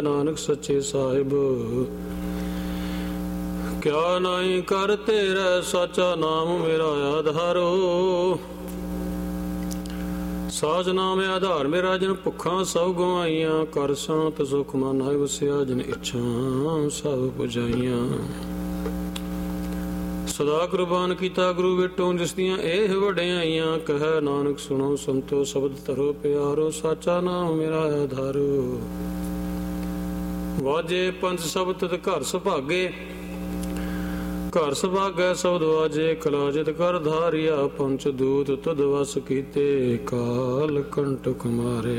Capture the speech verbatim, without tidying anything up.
ਨਾਨਕ ਸੱਚੇ ਸਾਹਿਬ। ਕਿਆ ਨਾਹੀ ਕਰ ਤੇਰਾ ਸਾਚਾ ਨਾਮ ਮੇਰਾ ਆਧਾਰੋ। ਸਾਜ ਨਾਮ ਆਧਾਰ ਮੇਰਾ ਜਨ ਭੁੱਖਾਂ ਸਭ ਗਵਾਈਆਂ। ਕਰ ਸ਼ਾਂਤ ਸੁਖ ਮਨ ਹੈ ਵਸਿਆ ਜਨ ਇੱਛਾ ਸਭ ਪੁਜਾਈਆਂ। ਸਦਾ ਕੁਰਬਾਨ ਕੀਤਾ ਗੁਰੂ ਵਿਟੋਂ ਜਿਸ ਦੀਆਂ ਇਹ ਵਡਿਆਈਆਂ। ਕਹਿ ਨਾਨਕ ਸੁਣੋ ਸੰਤੋ ਸ਼ਬਦ ਧਰੋ ਪਿਆਰੋ। ਸਾਚਾ ਨਾਮ ਮੇਰਾ ਆਧਾਰੋ। ਵਾਜੇ ਪੰਜ ਸ਼ਬਦ ਤਿਤ ਘਰ ਸੁਭਾਗੇ। ਘਰ ਸੁਭਾਗੈ ਸ਼ਬਦ ਵਾਜੇ। ਕਲਾਜਿਤ ਕਰ ਧਾਰਿਆ ਪੰਚ ਦੂਤ ਤਦ ਵਸ ਕੀਤੇ। ਕਾਲ ਕੰਟਕ ਮਾਰੇ।